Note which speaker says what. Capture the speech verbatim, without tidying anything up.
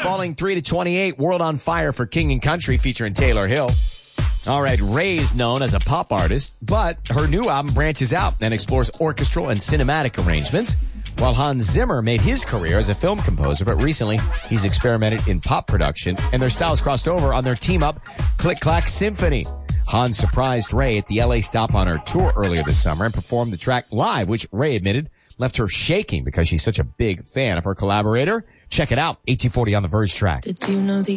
Speaker 1: falling three to twenty-eight. World on Fire for King and Country featuring Taylor Hill. All right, Ray is known as a pop artist, but her new album branches out and explores orchestral and cinematic arrangements, while Hans Zimmer made his career as a film composer, but recently he's experimented in pop production, and their styles crossed over on their team-up, Click Clack Symphony. Hans surprised Ray at the L A stop on her tour earlier this summer and performed the track live, which Ray admitted left her shaking because she's such a big fan of her collaborator. Check it out, eighteen forty on the Verge track.
Speaker 2: Did you know the